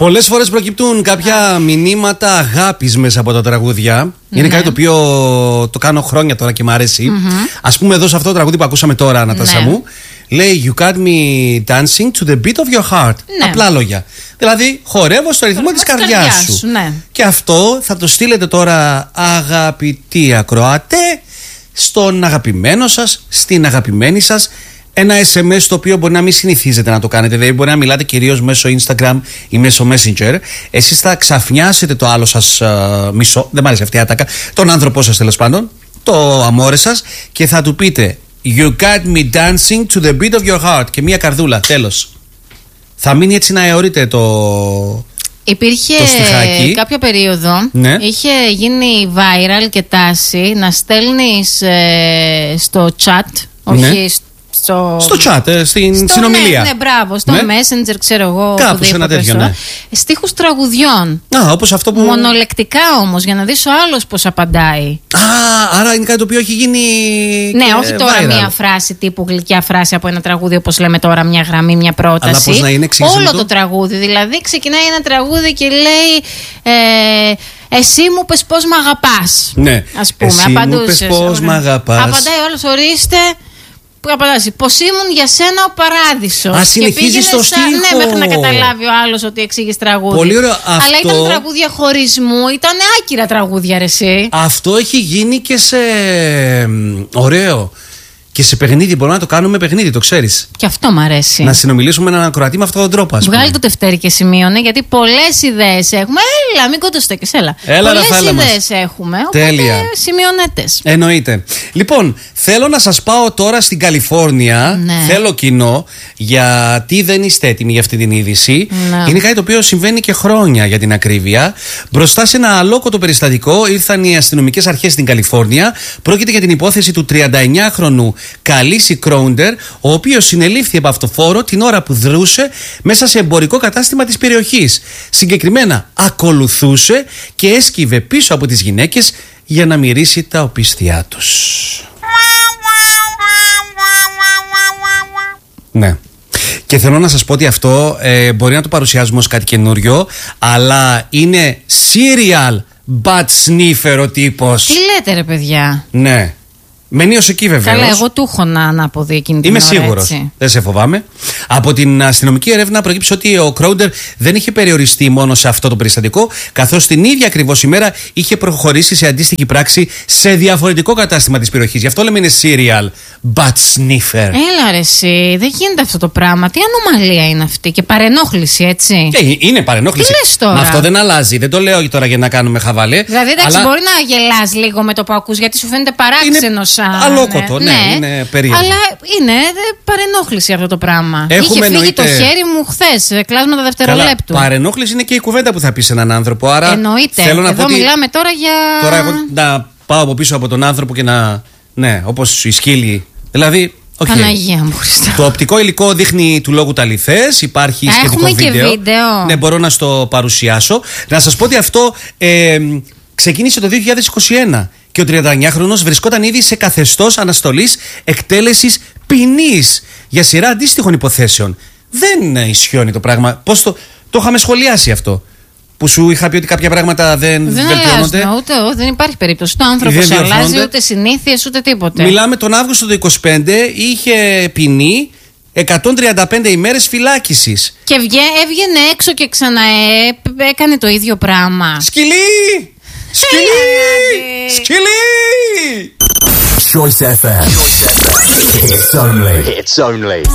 Πολλές φορές προκύπτουν κάποια μηνύματα αγάπης μέσα από τα τραγούδια. Είναι κάτι το οποίο το κάνω χρόνια τώρα και μου αρέσει. Ας πούμε εδώ σε αυτό το τραγούδι που ακούσαμε τώρα, Ανατάσα μου, λέει You got me dancing to the beat of your heart. Απλά λόγια. Δηλαδή χορεύω στο ρυθμό της καρδιάς σου. Και αυτό θα το στείλετε τώρα, αγαπητοί ακροατέ, στον αγαπημένο σας, στην αγαπημένη σας. Ένα SMS το οποίο μπορεί να μην συνηθίζετε να το κάνετε. Δηλαδή μπορεί να μιλάτε κυρίως μέσω Instagram ή μέσω Messenger. Εσείς θα ξαφνιάσετε το άλλο σας μισό. Δεν μ' άρεσε αυτή η άτακα. Τον άνθρωπό σας τέλος πάντων, το αμόρε σας, και θα του πείτε You got me dancing to the beat of your heart. Και μία καρδούλα, τέλος. Θα μείνει έτσι να αιωρείτε το... Υπήρχε κάποια περίοδο, είχε γίνει viral και τάση να στέλνεις στο chat, όχι στο chat, στην συνομιλία. Ναι, μπράβο, στο Messenger, ξέρω εγώ. Κάπου σε ένα τέτοιο, στίχους τραγουδιών. Όπως αυτό που... Μονολεκτικά όμως, για να δεις ο άλλος πώς απαντάει. Άρα είναι κάτι το οποίο έχει γίνει. Ναι, όχι τώρα viral. Μια φράση τύπου γλυκιά φράση από ένα τραγούδι, όπως λέμε τώρα, μια γραμμή, μια πρόταση. Αλλά πώς να είναι, όλο το τραγούδι. Δηλαδή, ξεκινάει ένα τραγούδι και λέει. Εσύ μου πες πώς μ' αγαπάς. Ναι, ας πούμε. Εσύ μου πες πώς μ' αγαπάς. Απαντάει ο άλλος, ορίστε. Πως ήμουν για σένα ο παράδεισος. Συνεχίζει το στίχο. Ναι, μέχρι να καταλάβει ο άλλος ότι εξήγησε τραγούδι. Πολύ ωραίο. Αλλά ήταν τραγούδια χωρισμού, ήταν άκυρα τραγούδια, ρε εσύ. Αυτό έχει γίνει και σε. Ωραίο. Και σε παιχνίδι, μπορούμε να το κάνουμε παιχνίδι, το ξέρεις. Και αυτό μ' αρέσει. Να συνομιλήσουμε με έναν ακροατή με αυτόν τον τρόπο. Βγάλει το τευτέρι και σημείωνε, γιατί πολλές ιδέες έχουμε. Έλα, μην κοντοστέκεις, έλα. Πολλές ιδέες έχουμε. Τέλεια. Οπότε σημειώνετες. Εννοείται. Λοιπόν, θέλω να σας πάω τώρα στην Καλιφόρνια. Θέλω κοινό, γιατί δεν είστε έτοιμοι για αυτή την είδηση. Είναι κάτι το οποίο συμβαίνει και χρόνια, για την ακρίβεια. Μπροστά σε ένα αλόκοτο περιστατικό ήρθαν οι αστυνομικές αρχές στην Καλιφόρνια. Πρόκειται για την υπόθεση του 39χρονου Καλίσι Κρόουντερ, ο οποίος συνελήφθη από αυτοφόρο την ώρα που δρούσε μέσα σε εμπορικό κατάστημα της περιοχής. Συγκεκριμένα, ακολουθούσε και έσκυβε πίσω από τις γυναίκες για να μυρίσει τα οπίστια τους. Ναι. Και θέλω να σας πω ότι αυτό μπορεί να το παρουσιάζουμε ως κάτι καινούριο, αλλά είναι serial butt sniffer ο τύπος. Τι λέτε, ρε παιδιά? Ναι. Μένει ως εκεί βεβαίως. Καλά, εγώ του έχω να αναποδεί εκείνη την Είμαι ώρα, σίγουρος. έτσι. Δεν σε φοβάμαι. Από την αστυνομική έρευνα προκύψε ότι ο Κρόουντερ δεν είχε περιοριστεί μόνο σε αυτό το περιστατικό, καθώς την ίδια ακριβώς ημέρα είχε προχωρήσει σε αντίστοιχη πράξη σε διαφορετικό κατάστημα της περιοχής. Γι' αυτό λέμε είναι serial butt sniffer. Έλα ρε εσύ, δεν γίνεται αυτό το πράγμα. Τι ανομαλία είναι αυτή, και παρενόχληση, έτσι. Είναι παρενόχληση. Τι λες τώρα? Μα αυτό δεν αλλάζει. Δεν το λέω τώρα για να κάνουμε χαβαλέ. Δηλαδή, εντάξει, μπορεί να γελάς λίγο με το που ακούς, γιατί σου φαίνεται παράξενος. Αλόκοτο, ναι, είναι περίεργο. Αλλά είναι παρενόχληση αυτό το πράγμα. Είχε φύγει το χέρι μου χθες, κλάσματα δευτερολέπτου. Παρενόχληση είναι και η κουβέντα που θα πει σε έναν άνθρωπο. Άρα εννοείται. Θέλω να εδώ πω μιλάμε τώρα για. Τώρα εγώ να πάω από πίσω από τον άνθρωπο και να. Ναι, όπως οι σκύλοι. Δηλαδή. Παναγία μου Χριστέ. Το οπτικό υλικό δείχνει του λόγου τα αληθές. Υπάρχει σχετικό βίντεο. Και βίντεο. Ναι, μπορώ να στο παρουσιάσω. Να σας πω ότι αυτό ξεκίνησε το 2021. Και ο 39χρονος βρισκόταν ήδη σε καθεστώς αναστολής εκτέλεσης ποινής για σειρά αντίστοιχων υποθέσεων. Δεν ισχύει το πράγμα. Πώς το είχαμε σχολιάσει αυτό? Που σου είχα πει ότι κάποια πράγματα δεν βελτιώνονται. Δεν υπάρχει περίπτωση. Το άνθρωπος αλλάζει, ούτε συνήθειες, ούτε τίποτε. Μιλάμε τον Αύγουστο του 2025, είχε ποινή 135 ημέρες φυλάκισης. Και έβγαινε έξω και έκανε το ίδιο πράγμα. Σκυλί! Σκυλί! Choice FM. It's only